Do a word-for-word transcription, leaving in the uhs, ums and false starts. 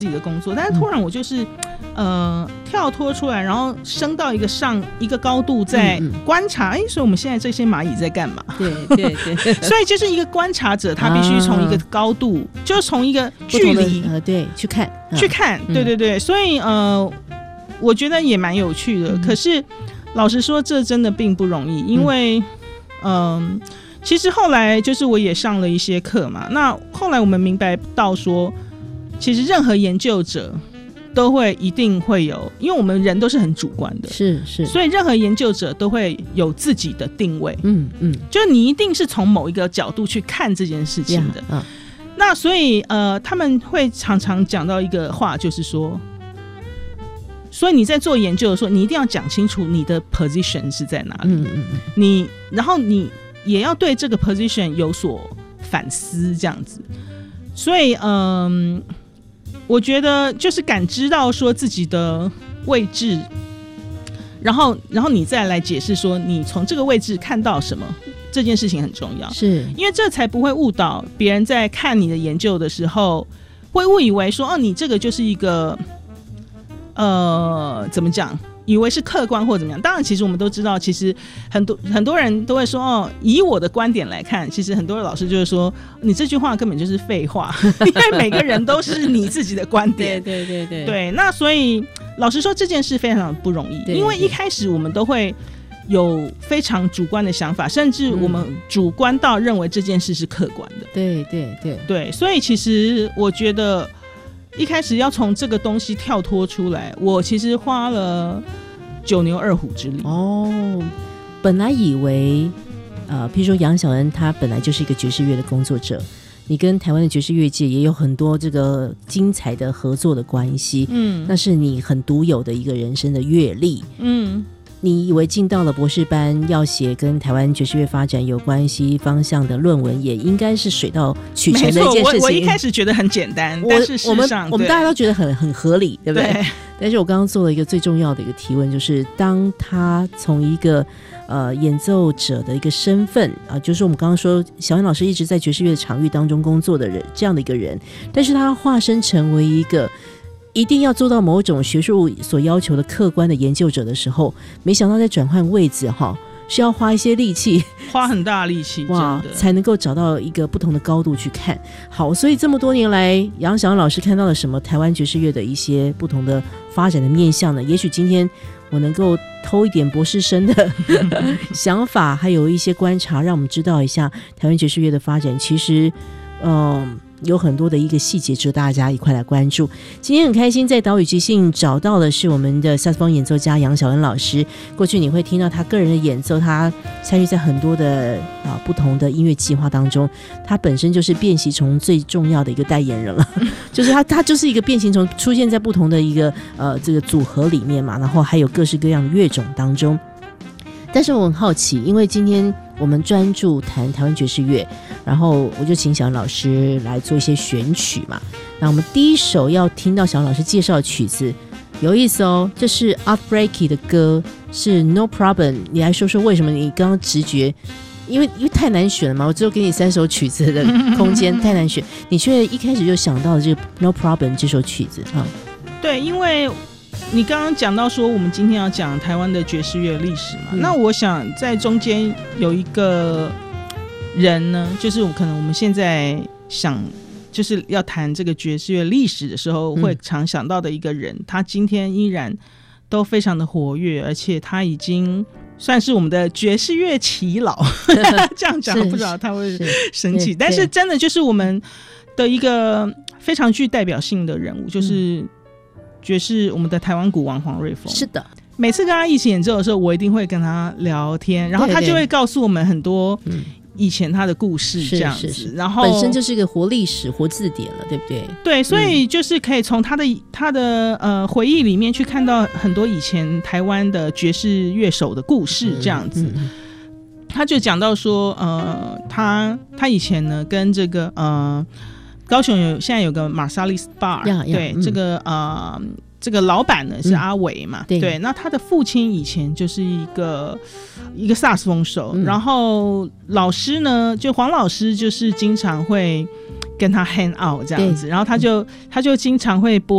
自己的工作，但是突然我就是、嗯、呃跳脱出来，然后升到一个上一个高度，在观察，哎、嗯嗯，所以我们现在这些蚂蚁在干嘛？ 对对对， 所以就是一个观察者，他必须从一个高度，啊、就是从一个距离呃对去看、 啊、去看，对对对，所以呃，我觉得也蛮有趣的。嗯、可是老实说，这真的并不容易，因为嗯。呃其实后来就是我也上了一些课嘛，那后来我们明白到说，其实任何研究者都会一定会有，因为我们人都是很主观的， 是是， 所以任何研究者都会有自己的定位， 嗯嗯， 就是你一定是从某一个角度去看这件事情的。Yeah, 啊、那所以呃，他们会常常讲到一个话，就是说，所以你在做研究的时候，你一定要讲清楚你的 position 是在哪里，嗯嗯嗯，你然后你。也要对这个 position 有所反思，这样子。所以，嗯，我觉得就是感知到说自己的位置，然后，然后你再来解释说你从这个位置看到什么，这件事情很重要， 是因为这才不会误导别人在看你的研究的时候，会误以为说，哦，你这个就是一个，呃，怎么讲？以为是客观或怎么样，当然其实我们都知道，其实很多很多人都会说，哦，以我的观点来看，其实很多的老师就会说，你这句话根本就是废话，因为每个人都是你自己的观点， 对对对对对。那所以老实说，这件事非常不容易，因为一开始我们都会有非常主观的想法，甚至我们主观到认为这件事是客观的， 对对对对。所以其实我觉得。一开始要从这个东西跳脱出来，我其实花了九牛二虎之力。 哦，本来以为，呃，譬如说杨小恩，他本来就是一个爵士乐的工作者，你跟台湾的爵士乐界也有很多这个精彩的合作的关系，嗯，那是你很独有的一个人生的阅历，嗯。你以为进到了博士班要写跟台湾爵士乐发展有关系方向的论文，也应该是水到渠成的一件事情。 我, 我一开始觉得很简单，但是事实上我, 们我们大家都觉得很很合理，对不对？对。但是我刚刚做了一个最重要的一个提问，就是当他从一个呃演奏者的一个身份啊、呃，就是我们刚刚说小恩老师一直在爵士乐场域当中工作的人，这样的一个人，但是他化身成为一个。一定要做到某种学术所要求的客观的研究者的时候，没想到在转换位置哈，是要花一些力气， 花很大力气， 哇，才能够找到一个不同的高度去看。好，所以这么多年来，杨小恩老师看到了什么台湾爵士乐的一些不同的发展的面向呢？也许今天我能够偷一点博士生的想法，还有一些观察，让我们知道一下台湾爵士乐的发展。其实，嗯、呃。有很多的一个细节值得大家一块来关注。今天很开心在岛屿即兴找到的是我们的萨克斯风演奏家杨小恩老师。过去你会听到他个人的演奏，他参与在很多的、啊、不同的音乐计划当中，他本身就是变形虫最重要的一个代言人了就是他他就是一个变形虫，出现在不同的一个呃这个组合里面嘛，然后还有各式各样的乐种当中。但是我很好奇，因为今天我们专注谈台湾爵士乐，然后我就请小恩老师来做一些选曲嘛。那我们第一首要听到小恩老师介绍的曲子有意思哦，这是 Art Blakey 的歌，是 No Problem。 你来说说为什么你刚刚直觉，因为因为太难选了嘛，我只有给你三首曲子的空间太难选，你却一开始就想到了这个 No Problem 这首曲子啊？ 对，因为你刚刚讲到说我们今天要讲台湾的爵士乐历史嘛、嗯、那我想在中间有一个人呢，就是可能我们现在想就是要谈这个爵士乐历史的时候会常想到的一个人、嗯、他今天依然都非常的活跃，而且他已经算是我们的爵士乐耆老这样讲不知道他会生气，但是真的就是我们的一个非常具代表性的人物，就是爵士我们的台湾鼓王黄瑞丰。 是的， 每次跟他一起演奏的时候，我一定会跟他聊天，然后他就会告诉我们很多以前他的故事这样子， 是是是， 然后本身就是一个活历史活字典了，对不对？ 对，所以就是可以从他的他的呃回忆里面去看到很多以前台湾的爵士乐手的故事这样子、嗯嗯嗯、他就讲到说呃他他以前呢跟这个呃高雄有现在有个 Marsalis Bar， 对、嗯、这个呃这个老板呢是阿伟嘛、嗯、对, 对，那他的父亲以前就是一个一个萨克斯风手、嗯、然后老师呢就黄老师就是经常会跟他 hang out 这样子，然后他就他就经常会播